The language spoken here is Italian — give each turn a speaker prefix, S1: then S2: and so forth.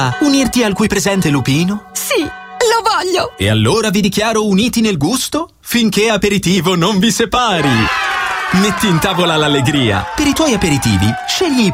S1: Unirti al qui presente lupino?
S2: Sì, lo voglio!
S1: E allora vi dichiaro uniti nel gusto finché aperitivo non vi separi. Metti in tavola l'allegria. Per i tuoi aperitivi scegli